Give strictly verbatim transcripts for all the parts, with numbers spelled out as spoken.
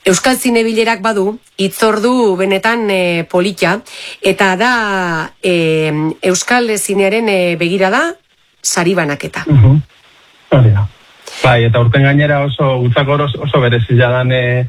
Euskal Zinebilerak badu, hitzordu benetan e, polita, eta da e, Euskal Zinearen e, begirada sari banaketa. Uh-huh. Bai, eta urten gainera oso gutzako oso, oso berezia dan e,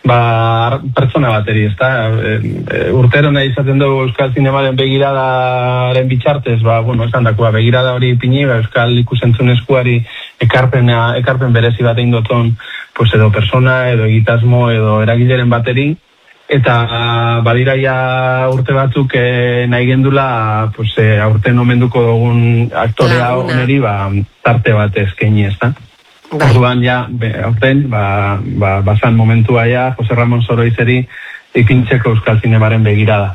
ba, pertsona bateri, ezta? E, e, urtero nahi izaten dugu Euskal Zinemaren begiradaren bitxartez, ba, bueno, esan dakoa, begirada hori pini, ba, Euskal ikusentzunezkoari ekarpen, ekarpen berezi bat egin doton, pues, edo persona, edo egitasmo, edo eragileren bateri, eta badira ja urte batzuk e, nahi gendula, pues, e, aurten omenduko dugun aktorea oneri, ba, tarte bat eskaini, ezta? Orduan ja, aurten, ba, ba, bazan momentua ja, Jose Ramon Soroizeri ipintzeko Euskal Zinemaren begirada.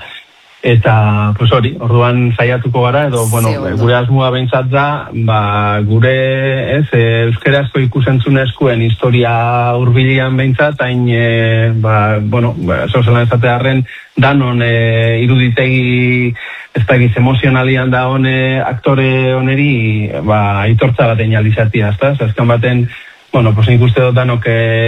Eta, pues hori, orduan saiatuko gara, edo, bueno, gure asmoa behintzat da, ba, gure, ez, e, euskarazko ikusentzunezkoen historia hurbilian behintzat, hain, e, ba, bueno, ba, zozelan ezatearen, danon e, iruditegi, ez da giz emozionalian da hone aktore oneri, ba, aitortza bat einalizatia, ez da? Zazkan baten, bueno, pues nik uste dut danok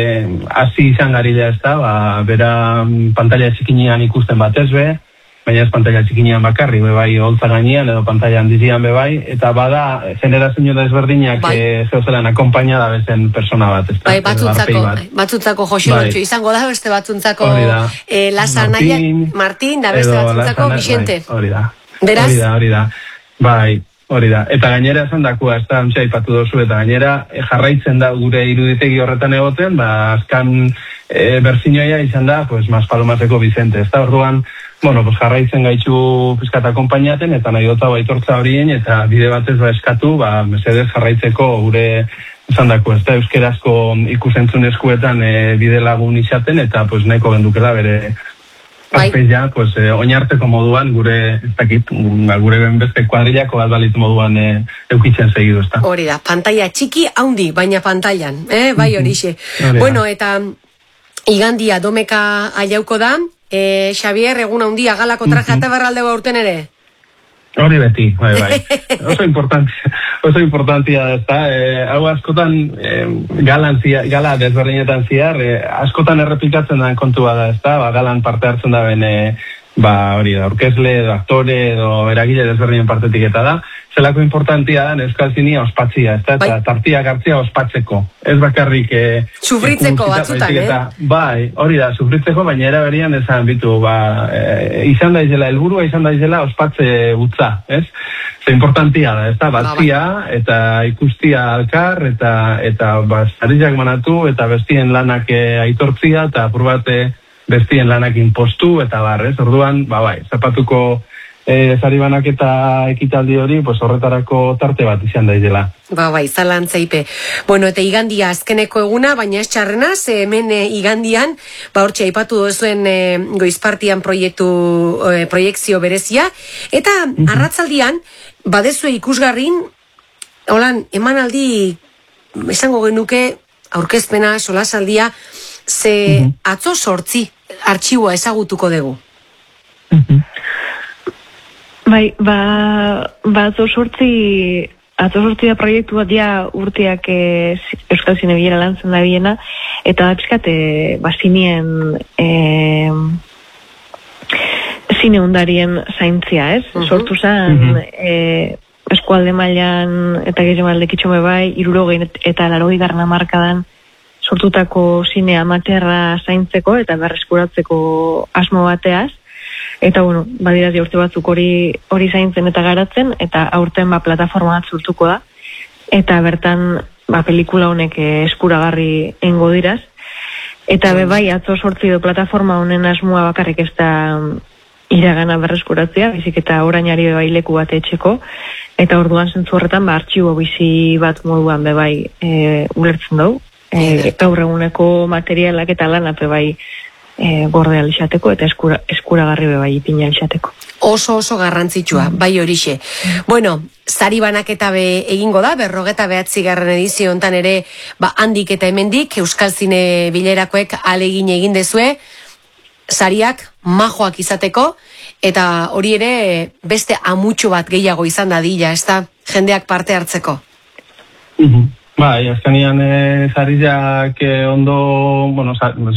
hasi izan garilea, ez da? Ba, bera pantalla txikinean ikusten batez be, baina ez pantalla txikinean bakarri, bebai holtza gainean edo pantalla handizian bebai, eta bada generazio da ezberdinak bai. e, zeozelan akompainada bezen persona bat. Ez bai, batzuntzako, bat. batzuntzako Jose bai. Lotxo, izango da beste batzuntzako e, Lasa Naia, Martin, da beste batzuntzako Vicente. Bai, hori da. Beraz? Hori da, hori da. Bai, hori da. Eta gainera esan dakua, ez da, ontsa ipatu dozu, eta gainera e, jarraitzen da gure iruditegi horretan egoten, ba, azkan e, berzinoia izan da, pues, Maspalomateko Vicente, ez da, orduan, bueno, pues jarraitzen gaitxu pizkata konpainiaten, eta nahi dota baitortza horien, eta bide batez ba eskatu, ba, mesedez jarraitzeko gure esan dako, ez da, euskerazko ikusentzunezkoetan e, bide lagun izaten, eta pues nahiko gendukela bere azpeiz ja, pues, e, oinarteko moduan gure, ez dakit, gure beste kuadrilako bat balitu moduan e, eukitzen segidu, ez da. Hori da, pantalla txiki haundi, baina pantailan, eh? Bai horixe. Bueno, eta igandia domeka aiauko da, E, Xavier, egun handia galako traje eta berraldego aurten ere? Hori beti, bai, bai. Oso importantia, oso importantia da, ez da. E, hau askotan, e, galan zia, gala desberdinetan ziar, e, askotan errepikatzen den kontua da, ez da. Ba, galan parte hartzen da ben, e, ba, hori da, orkesle, edo aktore, edo eragile desberdinen partetik eta da. Zelako importantia da, Euskal Zinia ospatzia, ez da, eta tartiak hartzia ospatzeko. Ez bakarrik... E, sufritzeko batzutan, eh? Bai, hori da, sufritzeko, baina era berian esan bitu, ba, e, izan daizela, helburua izan daizela ospatze utza, ez? Ze importantia da, ez da, batzia, eta ikustia alkar, eta, eta ba, zarizak manatu, eta bestien lanak e, aitortzia, eta apur bat bestien lanak impostu, eta bar, ez? Orduan, ba, bai, zapatuko... E, zari banaketa ekitaldi hori, pues horretarako tarte bat izan daizela. Ba, bai, zalantzaipe. Bueno, eta igandia azkeneko eguna, baina ez txarrena, ze hemen e, igandian, ba, hortxe aipatu dozuen e, goizpartian proiektu, e, proiektzio berezia, eta mm-hmm. arratzaldian, badezue ikusgarrin, holan, emanaldi, esango genuke, aurkezpena, solasaldia, ze mm-hmm. atzo sortzi, artxiboa ezagutuko dugu. Mhm. Bai, ba, ba atzo sortzi, atzo sortzi da proiektu bat ja urteak e, Euskal Zinebilera lantzen da biena, eta da pizkat, e, ba, zinien, e, zine ondarien zaintzia, ez? Uh-huh. Sortu zen, uh-huh. e, eskualde mailan eta gehiago maldekitxome bai, irurogein eta larogei garna markadan sortutako zine amaterra zaintzeko eta berreskuratzeko asmo bateaz. Eta, bueno, badirazi urte batzuk hori hori zaintzen eta garatzen, eta aurten ba, plataforma bat sortuko da, eta bertan ba, pelikula honek eskuragarri engo diraz. Eta be bai, atzo sortzi do plataforma honen asmoa bakarrik ez da iragana berreskuratzea, bizik eta orainari be bai leku bat etxeko, eta orduan zentzu horretan ba, artxibo bizi bat moduan be bai e, ulertzen dugu. E, gaur eguneko materialak eta lanak be bai E, gorde alixateko eta eskura, eskuragarri bebai ipina alixateko. Oso oso garrantzitsua, bai horixe. Bueno, zari banaketa be egingo da, berrogeta behatzi garren edizio hontan ere, ba, handik eta hemendik, Euskal Zine Bilerakoek alegin egin dezue, zariak majoak izateko, eta hori ere beste amutxo bat gehiago izan dadila, ez da, jendeak parte hartzeko. Mhm. Bai, azkenian e, zariak e, ondo, bueno,